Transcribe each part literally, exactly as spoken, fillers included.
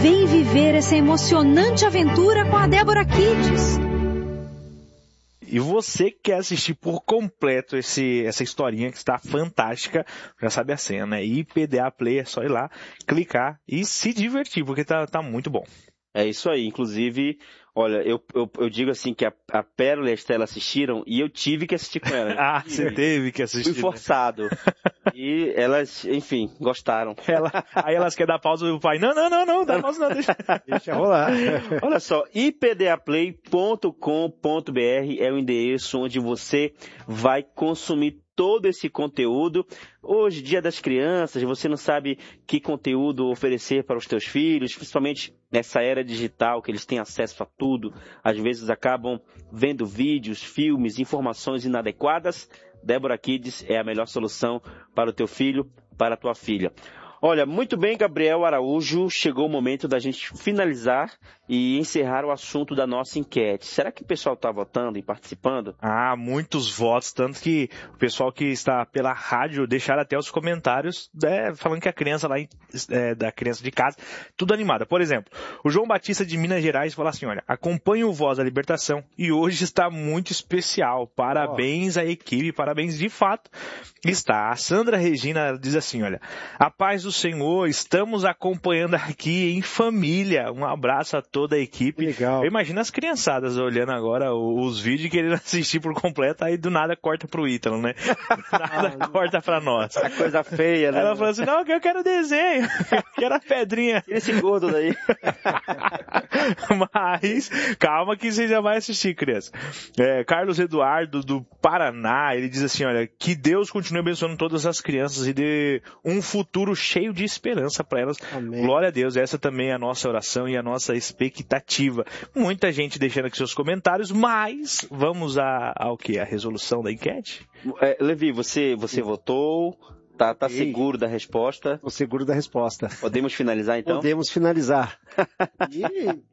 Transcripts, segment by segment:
Vem viver essa emocionante aventura com a Débora Kids. E você que quer assistir por completo esse, essa historinha que está fantástica, já sabe a senha, né? I P D A Play, é só ir lá, clicar e se divertir, porque tá, tá muito bom. É isso aí, inclusive, olha, eu, eu, eu digo assim que a, a Pérola e a Estela assistiram e eu tive que assistir com elas. Ah, você teve que assistir. Fui forçado. E elas, enfim, gostaram. Ela, aí elas querem dar pausa do pai. Não, não, não, não, dá pausa não, deixa, deixa rolar. Olha só, i p d a play ponto com ponto b r é o endereço onde você vai consumir todo esse conteúdo. Hoje, Dia das Crianças, você não sabe que conteúdo oferecer para os teus filhos, principalmente nessa era digital, que eles têm acesso a tudo. Às vezes acabam vendo vídeos, filmes, informações inadequadas. Débora Kids é a melhor solução para o teu filho, para a tua filha. Olha, muito bem, Gabriel Araújo, chegou o momento da gente finalizar e encerrar o assunto da nossa enquete. Será que o pessoal está votando e participando? Ah, muitos votos, tanto que o pessoal que está pela rádio deixaram até os comentários, né, falando que a criança lá, é, da criança de casa, tudo animada. Por exemplo, o João Batista de Minas Gerais falou assim, olha, acompanho o Voz da Libertação e hoje está muito especial. Parabéns à equipe, parabéns de fato. Está. A Sandra Regina diz assim, olha, a paz do Senhor, estamos acompanhando aqui em família. Um abraço a toda a equipe. Legal. Imagina as criançadas olhando agora os vídeos e querendo assistir por completo, aí do nada corta pro Ítalo, né? Do nada ah, corta pra nós. A coisa feia, né? Ela falou assim, não, eu quero desenho, eu quero a pedrinha. Tira esse gordo daí. Mas, calma que você já vai assistir, criança. É, Carlos Eduardo, do Paraná, ele diz assim, olha, que Deus continue abençoando todas as crianças e dê um futuro cheio de esperança para elas. Amém. Glória a Deus, essa também é a nossa oração e a nossa expectativa. Muita gente deixando aqui seus comentários, mas vamos a, ao que? A resolução da enquete? É, Levi, você, você votou, tá, tá seguro da resposta? Estou seguro da resposta. Podemos finalizar então? Podemos finalizar. E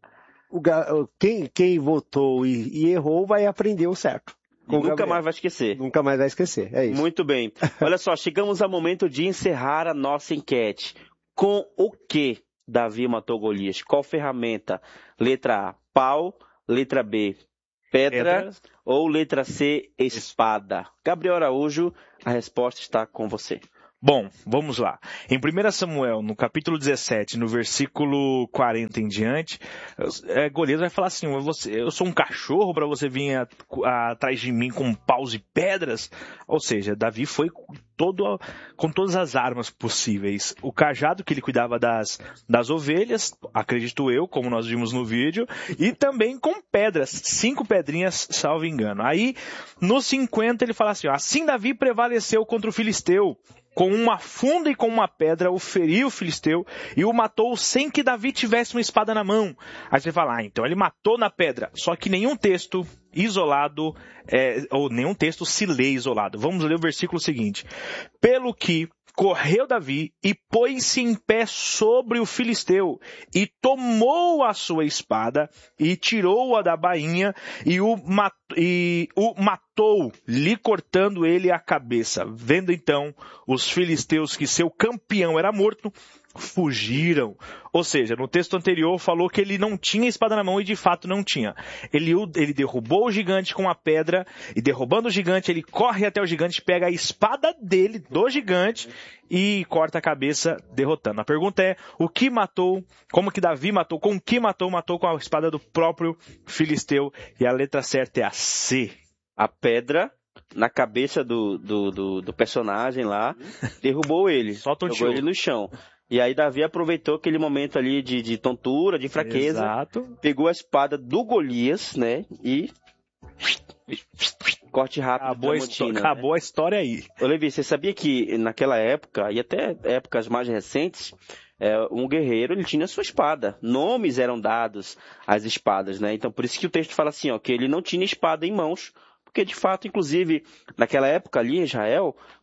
o, quem, quem votou e, e errou vai aprender o certo. Nunca Gabriel. mais vai esquecer. Nunca mais vai esquecer, é isso. Muito bem. Olha só, chegamos ao momento de encerrar a nossa enquete. Com o que Davi matou Golias? Qual ferramenta? Letra A, pau. Letra B, pedra. pedra. Ou letra C, espada? Gabriel Araújo, a resposta está com você. Bom, vamos lá. Em primeiro Samuel, no capítulo dezessete, no versículo quarenta em diante, é, Golias vai falar assim, você, eu sou um cachorro para você vir a, a, atrás de mim com paus e pedras? Ou seja, Davi foi todo, com todas as armas possíveis. O cajado que ele cuidava das, das ovelhas, acredito eu, como nós vimos no vídeo, e também com pedras, cinco pedrinhas, salvo engano. Aí, no cinquenta, ele fala assim, ó, assim Davi prevaleceu contra o filisteu. Com uma funda e com uma pedra, o feriu o filisteu e o matou sem que Davi tivesse uma espada na mão. Aí você fala, ah, então ele matou na pedra. Só que nenhum texto isolado, é, ou nenhum texto se lê isolado. Vamos ler o versículo seguinte. Pelo que correu Davi e pôs-se em pé sobre o filisteu e tomou a sua espada e tirou-a da bainha e o, mat- e o matou, lhe cortando ele a cabeça. Vendo então os filisteus que seu campeão era morto, fugiram. Ou seja, no texto anterior falou que ele não tinha espada na mão e de fato não tinha. Ele, ele derrubou o gigante com a pedra e derrubando o gigante, ele corre até o gigante, pega a espada dele, do gigante, e corta a cabeça derrotando. A pergunta é, o que matou, como que Davi matou, com o que matou? Matou com a espada do próprio filisteu e a letra certa é a C. A pedra na cabeça do, do, do, do personagem lá, derrubou ele, Só jogou ele no chão. E aí Davi aproveitou aquele momento ali de, de tontura, de fraqueza, Exato. Pegou a espada do Golias, né, e corte rápido. Acabou, a, histó- né? acabou a história aí. Ô Levi, você sabia que naquela época, e até épocas mais recentes, é, um guerreiro ele tinha sua espada. Nomes eram dados às espadas, né? Então por isso que o texto fala assim, ó, que ele não tinha espada em mãos, porque de fato, inclusive, naquela época ali em Israel,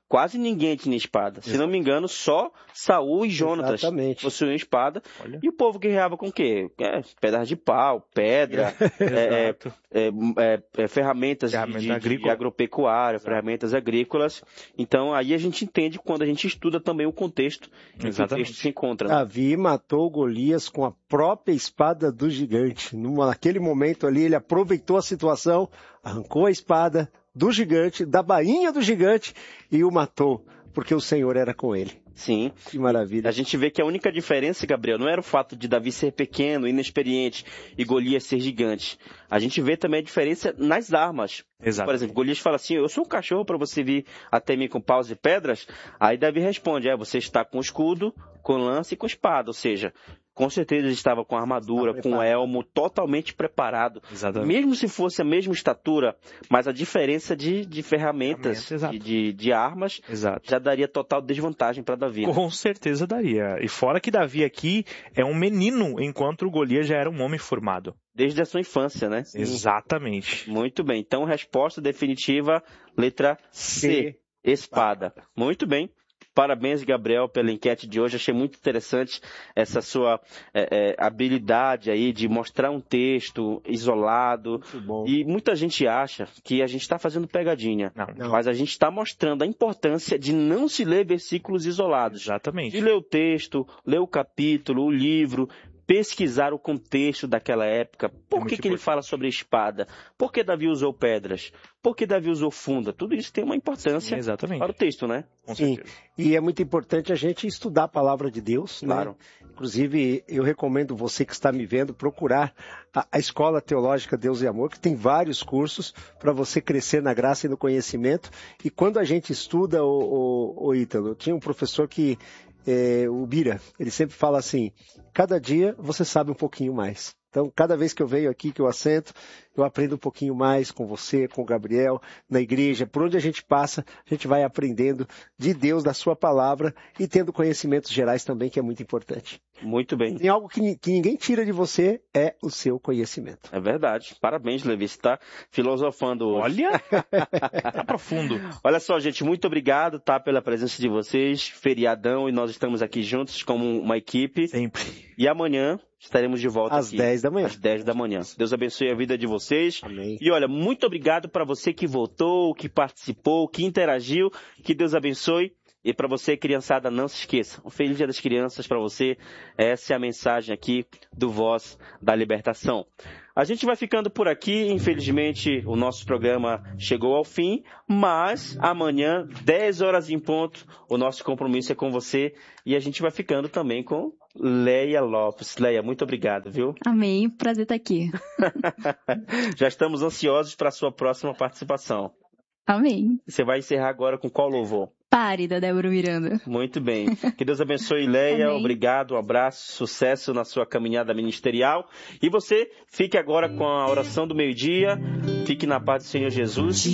quase ninguém tinha espada. Se não me engano, só Saul e Jonatas Exatamente. possuíam espada. Olha. E o povo guerreava com o quê? É, pedaços de pau, pedra, é, Exato. é, é, é, ferramentas de, Ferramenta de, de agrícola. agropecuária, Exato. ferramentas agrícolas. Então, aí a gente entende quando a gente estuda também o contexto em que o Exatamente. texto se encontra. Né? Davi matou Golias com a própria espada do gigante. Numa, naquele momento ali, ele aproveitou a situação, arrancou a espada do gigante, da bainha do gigante, e o matou, porque o Senhor era com ele. Sim. Que maravilha. A gente vê que a única diferença, Gabriel, não era o fato de Davi ser pequeno, inexperiente, e Golias ser gigante. A gente vê também a diferença nas armas. Exato. Por exemplo, Golias fala assim, eu sou um cachorro para você vir até mim com paus e pedras. Aí Davi responde, é, você está com escudo, com lança e com espada. Ou seja, com certeza ele estava com armadura, Está com preparado. elmo, totalmente preparado. Exatamente. Mesmo se fosse a mesma estatura, mas a diferença de, de ferramentas, Ferramenta, exato. de, de, de armas, Exato. já daria total desvantagem para Davi. Com certeza daria. E fora que Davi aqui é um menino, enquanto o Golias já era um homem formado. Desde a sua infância, né? Exatamente. Muito bem. Então, resposta definitiva, letra C, C. espada. Muito bem. Parabéns, Gabriel, pela enquete de hoje. Achei muito interessante essa sua é, é, habilidade aí de mostrar um texto isolado. Muito bom. E muita gente acha que a gente está fazendo pegadinha. Não, Não. Mas a gente está mostrando a importância de não se ler versículos isolados. exatamente. De ler o texto, ler o capítulo, o livro, pesquisar o contexto daquela época. Por muito que, que ele importante. fala sobre a espada? Por que Davi usou pedras? Por que Davi usou funda? Tudo isso tem uma importância Exatamente. para o texto, né? Com Sim, certeza. e é muito importante a gente estudar a palavra de Deus, Claro. né? Inclusive, eu recomendo você que está me vendo procurar a, a Escola Teológica Deus e Amor, que tem vários cursos para você crescer na graça e no conhecimento. E quando a gente estuda, o, o, o Ítalo, tinha um professor que, é, o Bira, ele sempre fala assim, cada dia você sabe um pouquinho mais. Então, cada vez que eu venho aqui, que eu assento, eu aprendo um pouquinho mais com você, com o Gabriel, na igreja. Por onde a gente passa, a gente vai aprendendo de Deus, da sua palavra e tendo conhecimentos gerais também, que é muito importante. Muito bem. Tem algo que, que ninguém tira de você, é o seu conhecimento. É verdade. Parabéns, Levi. Você está filosofando hoje. Olha, tá profundo. Olha só, gente, muito obrigado, tá, pela presença de vocês. Feriadão, e nós estamos aqui juntos como uma equipe. Sempre. E amanhã estaremos de volta Às aqui. dez da manhã. Às dez da manhã. Deus abençoe a vida de vocês. Amém. E olha, muito obrigado para você que votou, que participou, que interagiu. Que Deus abençoe. E para você, criançada, não se esqueça. Um feliz Dia das Crianças para você. Essa é a mensagem aqui do Voz da Libertação. A gente vai ficando por aqui. Infelizmente, o nosso programa chegou ao fim. Mas amanhã, dez horas em ponto, o nosso compromisso é com você. E a gente vai ficando também com Leia Lopes. Leia, muito obrigado, viu? Amém, prazer estar aqui. Já estamos ansiosos para a sua próxima participação. Amém. Você vai encerrar agora com qual louvor? Pare, da Débora Miranda. Muito bem. Que Deus abençoe, Leia. Amém. Obrigado, um abraço, sucesso na sua caminhada ministerial. E você, fique agora com a oração do meio-dia. Fique na paz do Senhor Jesus.